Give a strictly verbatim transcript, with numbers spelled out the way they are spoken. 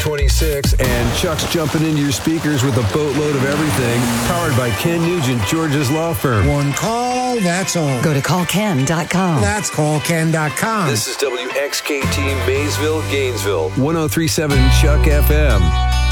twenty-six, and Chuck's jumping into your speakers with a boatload of everything. Powered by Ken Nugent, George's law firm. One call, that's all. Go to call ken dot com. That's call ken dot com. This is W X K T Maysville, Gainesville. one oh three point seven Chuck F M.